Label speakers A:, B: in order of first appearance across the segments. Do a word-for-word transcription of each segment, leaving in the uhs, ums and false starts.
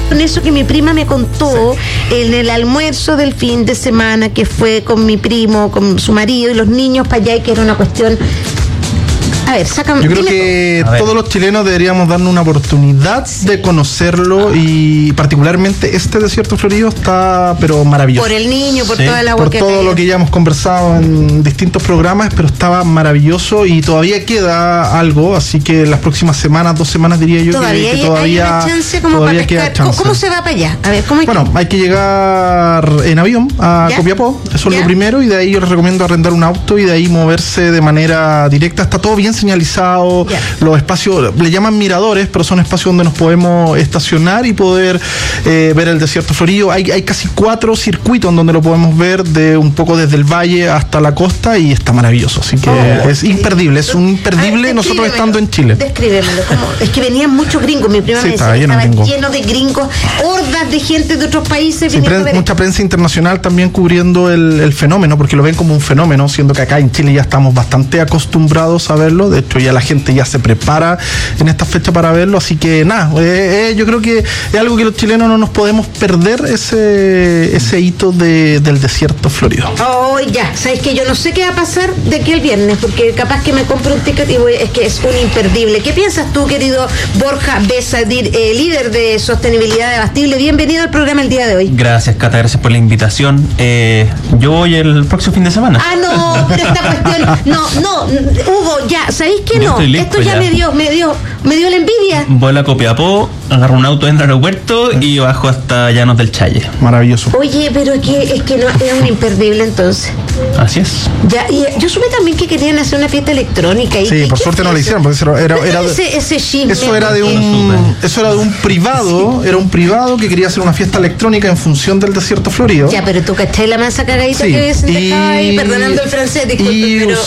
A: con eso que mi prima me contó sí. en el almuerzo del fin de semana, que fue con mi primo, con su marido y los niños para allá, y que era una cuestión... A ver, sácame.
B: Yo creo que todos los chilenos deberíamos darnos una oportunidad sí. de conocerlo, y particularmente este desierto florido está pero maravilloso.
A: Por el niño, por sí. toda el agua
B: por
A: que
B: todo lo que ya hemos conversado en distintos programas, pero estaba maravilloso y todavía queda algo, así que las próximas semanas, dos semanas diría yo
A: todavía
B: que, que
A: hay,
B: todavía
A: hay una chance como
B: todavía
A: para
B: queda chance.
A: ¿Cómo se va para allá? A ver, ¿cómo hay
B: bueno, que... hay que llegar en avión a ¿Ya? Copiapó, eso ¿Ya? es lo primero, y de ahí yo les recomiendo arrendar un auto y de ahí moverse de manera directa. Está todo bien señalizado. Yeah. Los espacios, le llaman miradores, pero son espacios donde nos podemos estacionar y poder eh, ver el desierto florido. Hay, hay casi cuatro circuitos en donde lo podemos ver, de un poco desde el valle hasta la costa, y está maravilloso. Así que oh, es imperdible, es un imperdible ver, nosotros estando en Chile.
A: Descríbemelo. Es que venían muchos gringos, mi prima sí, me decía que estaba gringo. lleno de gringos, hordas de gente de otros países.
B: Sí, pren- mucha prensa internacional también cubriendo el, el fenómeno, porque lo ven como un fenómeno, siendo que acá en Chile ya estamos bastante acostumbrados a verlo. De hecho, ya la gente ya se prepara en esta fecha para verlo, así que nada, eh, eh, yo creo que es algo que los chilenos no nos podemos perder, ese ese hito de, del desierto florido.
A: Oh, ya, sabes que yo no sé qué va a pasar de aquí el viernes, porque capaz que me compro un ticket y voy, es que es un imperdible. ¿Qué piensas tú, querido Borja Besadir, eh, líder de sostenibilidad de Abastible? Bienvenido al programa el día de hoy.
C: Gracias, Cata, gracias por la invitación. Eh, yo voy el próximo fin de semana.
A: Ah, no, pero esta cuestión, no, no, Hugo, ya, ¿sabéis que no? Esto ya, ya me dio, me dio, me dio la envidia.
C: Voy a Copiapó, agarro un auto en el aeropuerto y bajo hasta Llanos del Challe.
B: Maravilloso.
A: Oye, pero es que, es que no, es un imperdible entonces.
C: Así es.
A: Ya, y yo supe también que querían hacer una fiesta electrónica.
B: Sí, por suerte no lo hicieron, porque eso era, era de,
A: ese, ese chisme,
B: eso era de un, eso era de un privado, sí. era un privado que quería hacer una fiesta electrónica en función del desierto florido.
A: Ya, pero tú caché la masa cagadita sí. que hubiesen dejado ahí, perdonando el francés, disculpe,
B: y
A: pero...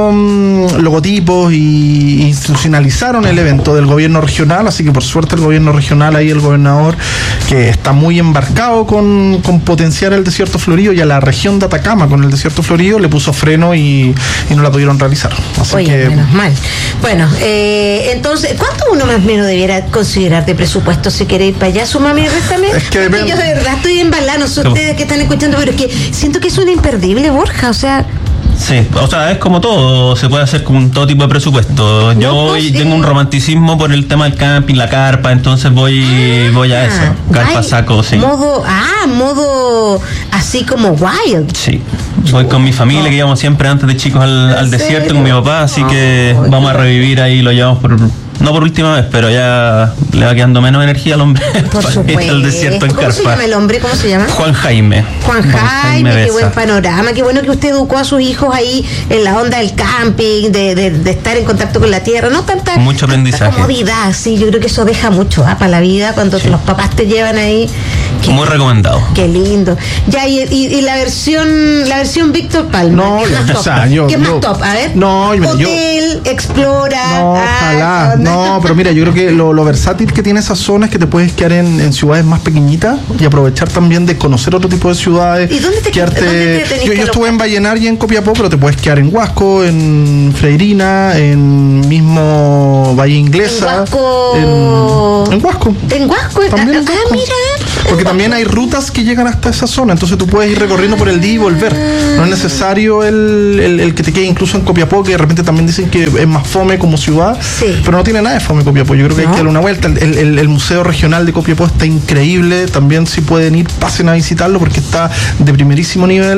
B: usaron logotipos y institucionalizaron el evento del gobierno regional, así que por suerte el gobierno regional, ahí el gobernador, que está muy embarcado con, con potenciar el desierto florido, y a la región de Atacama con el desierto florido le puso freno y, y no la pudieron realizar. Así
A: Oye,
B: que...
A: menos mal. Bueno, eh, entonces, ¿cuánto uno más o menos debiera considerar de presupuesto si quiere ir para allá? Súmame y réstame.
B: Es que
A: depende. Yo de verdad estoy embalada, no sé ustedes que están escuchando, pero es que siento que es un imperdible, Borja, o sea...
C: Sí, o sea, es como todo, se puede hacer con todo tipo de presupuesto. Yo no, pues, tengo un romanticismo por el tema del camping, la carpa, entonces voy ah, voy a eso. Carpa, ay, saco, sí.
A: Modo, ah, modo así como wild.
C: Sí, voy con mi familia, que íbamos siempre antes de chicos al, al desierto con mi papá, así que oh, vamos a revivir ahí, lo llevamos por... No por última vez, pero ya le va quedando menos energía al hombre
A: por
C: para ir al desierto en
A: carpa.
C: carpa.
A: ¿Cómo se llama el hombre? ¿Cómo se llama?
C: Juan Jaime.
A: Juan Jaime, Jaime qué buen panorama. Qué bueno que usted educó a sus hijos ahí en la onda del camping, de, de, de estar en contacto con la tierra. No tanta,
C: mucho aprendizaje.
A: Tanta comodidad, sí. Yo creo que eso deja mucho ¿eh? Para la vida cuando sí. los papás te llevan ahí.
C: Qué, muy recomendado.
A: Qué lindo. Ya, y, y, y la versión la versión Víctor Palma.
B: No,
A: ¿qué,
B: o sea, yo,
A: ¿Qué
B: yo,
A: más top? A ver.
B: No, yo,
A: Hotel,
B: yo,
A: explora.
B: No, ojalá. Ah, no, pero mira, yo creo que lo, lo versátil que tiene esa zona es que te puedes quedar en, en ciudades más pequeñitas y aprovechar también de conocer otro tipo de ciudades.
A: ¿Y dónde te
B: quedarte,
A: ¿dónde te
B: yo, yo estuve en Vallenar y en Copiapó, pero te puedes quedar en Huasco, en Freirina, en mismo Valle Inglesa.
A: En Huasco.
B: En, en Huasco.
A: En Huasco.
B: También en
A: Huasco. Ah, mira.
B: Porque también hay rutas que llegan hasta esa zona, entonces tú puedes ir recorriendo por el día y volver. No es necesario el, el, el que te quede incluso en Copiapó, que de repente también dicen que es más fome como ciudad,
A: sí.
B: pero no tiene nada de fome Copiapó. Yo creo que
A: ¿no?
B: hay que darle una vuelta. El, el, el Museo Regional de Copiapó está increíble, también si pueden ir, pasen a visitarlo porque está de primerísimo nivel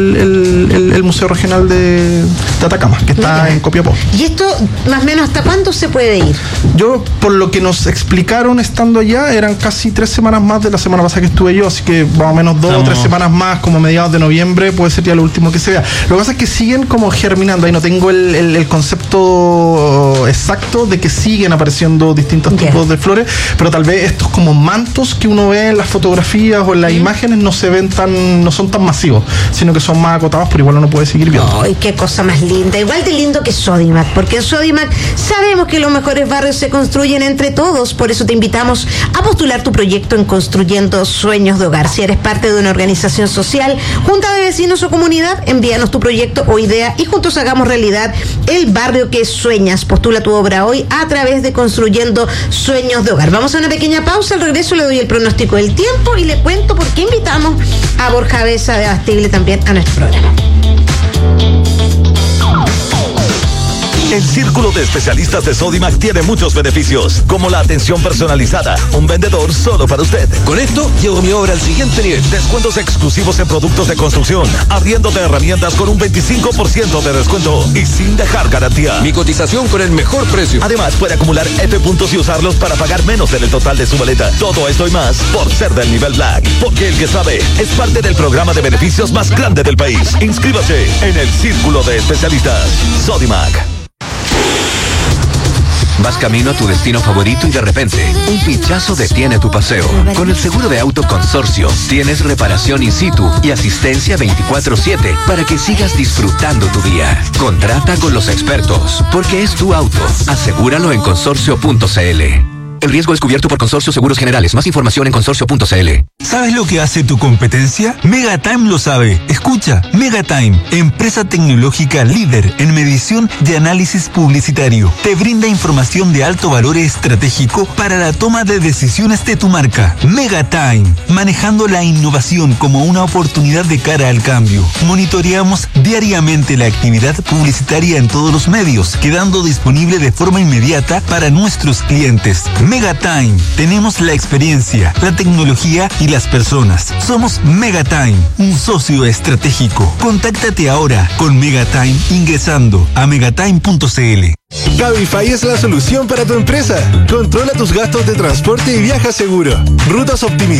B: el, el, el Museo Regional de, de Atacama, que está Mira. en Copiapó.
A: ¿Y esto más o menos hasta cuándo se puede ir?
B: Yo, por lo que nos explicaron estando allá, eran casi tres semanas más de la semana pasada que estuve yo, así que más o menos dos o tres semanas más, como mediados de noviembre, puede ser ya lo último que se vea. Lo que pasa es que siguen como germinando, ahí no tengo el, el, el concepto exacto de que siguen apareciendo distintos yeah. tipos de flores, pero tal vez estos como mantos que uno ve en las fotografías o en las mm. imágenes no se ven tan, no son tan masivos, sino que son más acotados, pero igual uno puede seguir viendo.
A: Ay, qué cosa más linda, igual de lindo que Sodimac, porque en Sodimac sabemos que los mejores barrios se construyen entre todos, por eso te invitamos a postular tu proyecto en Construye construyendo sueños de hogar. Si eres parte de una organización social, junta de vecinos o comunidad, envíanos tu proyecto o idea y juntos hagamos realidad el barrio que sueñas. Postula tu obra hoy a través de Construyendo Sueños de Hogar. Vamos a una pequeña pausa, al regreso le doy el pronóstico del tiempo y le cuento por qué invitamos a Borja Besa de Abastible también a nuestro programa.
D: El Círculo de Especialistas de Sodimac tiene muchos beneficios, como la atención personalizada, un vendedor solo para usted.
E: Con esto, llevo mi obra al siguiente nivel.
D: Descuentos exclusivos en productos de construcción, arriendo de herramientas con un veinticinco por ciento de descuento y sin dejar garantía.
E: Mi cotización con el mejor precio.
D: Además, puede acumular F puntos y usarlos para pagar menos en el total de su boleta. Todo esto y más por ser del nivel Black. Porque el que sabe es parte del programa de beneficios más grande del país. Inscríbase en el Círculo de Especialistas Sodimac.
E: Vas camino a tu destino favorito y de repente, un pinchazo detiene tu paseo. Con el seguro de auto Consorcio, tienes reparación in situ y asistencia veinticuatro siete para que sigas disfrutando tu día. Contrata con los expertos, porque es tu auto. Asegúralo en consorcio punto c l. El riesgo es cubierto por Consorcio Seguros Generales. Más información en consorcio punto c l.
F: ¿Sabes lo que hace tu competencia? Megatime lo sabe. Escucha, Megatime, empresa tecnológica líder en medición de análisis publicitario. Te brinda información de alto valor estratégico para la toma de decisiones de tu marca. Megatime, manejando la innovación como una oportunidad de cara al cambio. Monitoreamos diariamente la actividad publicitaria en todos los medios, quedando disponible de forma inmediata para nuestros clientes. Megatime, tenemos la experiencia, la tecnología y las personas. Somos Megatime, un socio estratégico. Contáctate ahora con Megatime ingresando a megatime punto c l.
G: Cabify es la solución para tu empresa. Controla tus gastos de transporte y viaja seguro. Rutas optimizadas